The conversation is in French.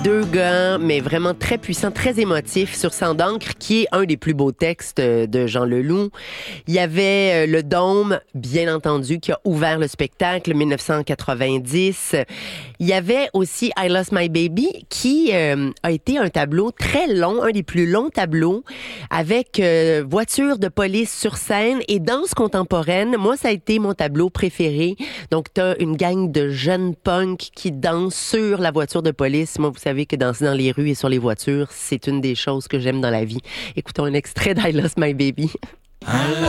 Deux gars, mais vraiment très puissants, très émotifs, sur Sang d'encre, qui est un des plus beaux textes de Jean Leloup. Il y avait Le Dôme, bien entendu, qui a ouvert le spectacle, 1990. Il y avait aussi I Lost My Baby, qui a été un tableau très long, un des plus longs tableaux, avec voiture de police sur scène et danse contemporaine. Moi, ça a été mon tableau préféré. Donc, t'as une gang de jeunes punks qui dansent sur la voiture de police. Moi, vous savez que danser dans les rues et sur les voitures, c'est une des choses que j'aime dans la vie. Écoutons un extrait d'I Lost My Baby.